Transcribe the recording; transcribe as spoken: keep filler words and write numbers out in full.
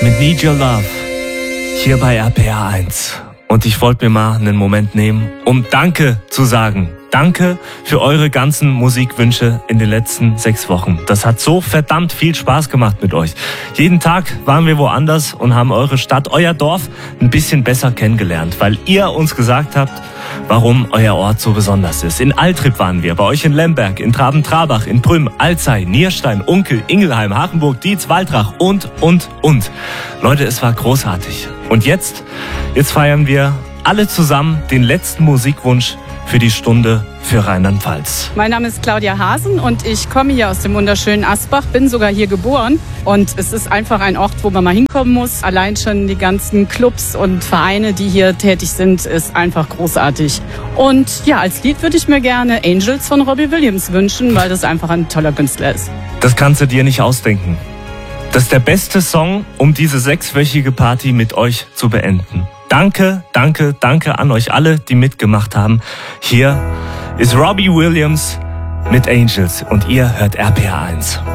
mit Need Your Love hier bei R P R eins. Und ich wollte mir mal einen Moment nehmen, um Danke zu sagen. Danke für eure ganzen Musikwünsche in den letzten sechs Wochen. Das hat so verdammt viel Spaß gemacht mit euch. Jeden Tag waren wir woanders und haben eure Stadt, euer Dorf ein bisschen besser kennengelernt, weil ihr uns gesagt habt, warum euer Ort so besonders ist. In Altrip waren wir, bei euch in Lemberg, in Traben-Trabach, in Prüm, Alzey, Nierstein, Unkel, Ingelheim, Hachenburg, Dietz, Waldrach und, und, und. Leute, es war großartig. Und jetzt, jetzt feiern wir alle zusammen den letzten Musikwunsch für die Stunde für Rheinland-Pfalz. Mein Name ist Claudia Hasen und ich komme hier aus dem wunderschönen Asbach, bin sogar hier geboren. Und es ist einfach ein Ort, wo man mal hinkommen muss. Allein schon die ganzen Clubs und Vereine, die hier tätig sind, ist einfach großartig. Und ja, als Lied würde ich mir gerne Angels von Robbie Williams wünschen, weil das einfach ein toller Künstler ist. Das kannst du dir nicht ausdenken. Das ist der beste Song, um diese sechswöchige Party mit euch zu beenden. Danke, danke, danke an euch alle, die mitgemacht haben. Hier ist Robbie Williams mit Angels und ihr hört R P R eins.